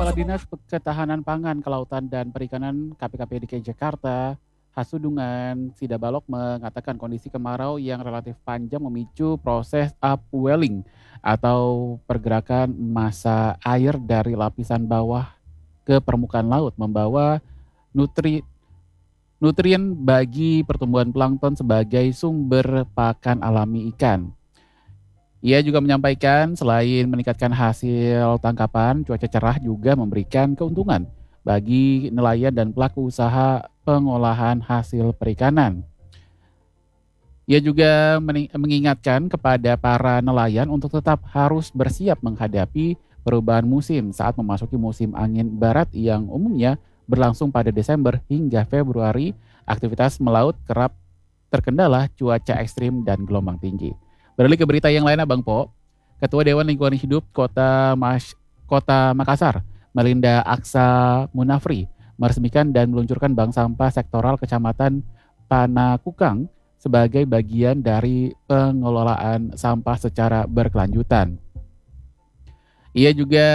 Kepala Dinas Ketahanan Pangan, Kelautan dan Perikanan KPKP DKI Jakarta, Hasudungan Sidabalok mengatakan kondisi kemarau yang relatif panjang memicu proses upwelling atau pergerakan massa air dari lapisan bawah ke permukaan laut, membawa nutri nutrien bagi pertumbuhan plankton sebagai sumber pakan alami ikan. Ia juga menyampaikan selain meningkatkan hasil tangkapan, cuaca cerah juga memberikan keuntungan bagi nelayan dan pelaku usaha pengolahan hasil perikanan. Ia juga mengingatkan kepada para nelayan untuk tetap harus bersiap menghadapi perubahan musim saat memasuki musim angin barat yang umumnya berlangsung pada Desember hingga Februari. Aktivitas melaut kerap terkendala cuaca ekstrim dan gelombang tinggi. Beralih ke berita yang lain, Bang Po. Ketua Dewan Lingkungan Hidup Kota Makassar, Melinda Aksa Munafri, meresmikan dan meluncurkan bank sampah sektoral Kecamatan Panakukang sebagai bagian dari pengelolaan sampah secara berkelanjutan. Ia juga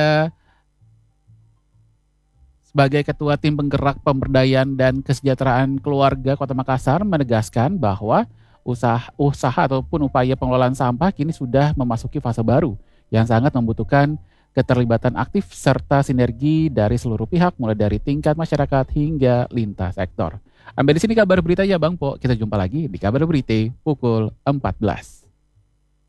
sebagai Ketua Tim Penggerak Pemberdayaan dan Kesejahteraan Keluarga Kota Makassar menegaskan bahwa usaha ataupun upaya pengelolaan sampah kini sudah memasuki fase baru yang sangat membutuhkan keterlibatan aktif serta sinergi dari seluruh pihak mulai dari tingkat masyarakat hingga lintas sektor. Sampai di sini kabar beritanya Bang Po. Kita jumpa lagi di kabar berita pukul 14.